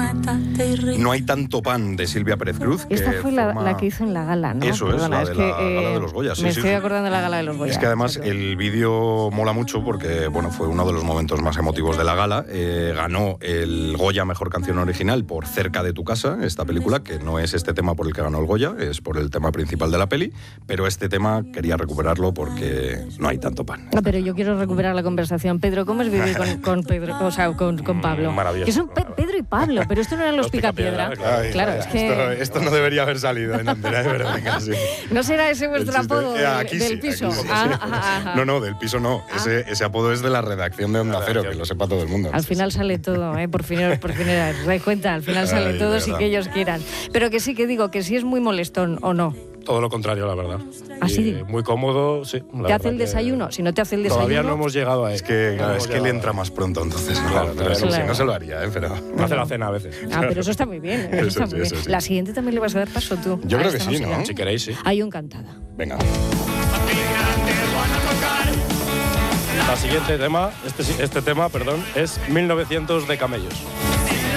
No hay tanto pan, de Silvia Pérez Cruz. Esta fue la que hizo en la gala, ¿no? Eso Perdona, es, la gala de los Goya. Me estoy acordando de la gala de los Goya. Es que además el vídeo mola mucho porque, bueno, fue uno de los momentos más emotivos de la gala. Ganó el Goya Mejor Canción Original por Cerca de tu casa, esta película, que no es este tema por el que ganó el Goya, es por el tema principal de la peli, pero este tema quería recuperarlo porque no hay tanto pan. Pero yo quiero recuperar la conversación. Pedro, ¿cómo es vivir con Pedro, o sea, con Pablo? Maravilloso. Que son Pedro y Pablo, pero esto no eran los Picapiedra. Claro, es que... Esto no debería haber salido en Antena, de verdad. Casi. ¿No será ese vuestro apodo del piso? Sí. No, del piso no. Ese apodo es de la redacción de Onda Cero, que lo sepa todo el mundo. Al final sale todo, por fin os dais cuenta, al final sale todo sin que ellos quieran. Pero que sí que digo, que sí es muy molestón, ¿o no? Todo lo contrario, la verdad. ¿Así? Muy cómodo, sí. ¿Te hace el desayuno? Si no te hace el desayuno... Todavía no hemos llegado a él. Es que le entra más pronto, entonces. Claro. No se lo haría, pero... Hace la cena a veces. Pero eso está muy bien. Eso sí. La siguiente también le vas a dar paso tú. Yo creo que sí, ¿no? Si queréis, sí. Yo encantada. Venga. La siguiente tema, este tema, es 1900 de Camellos.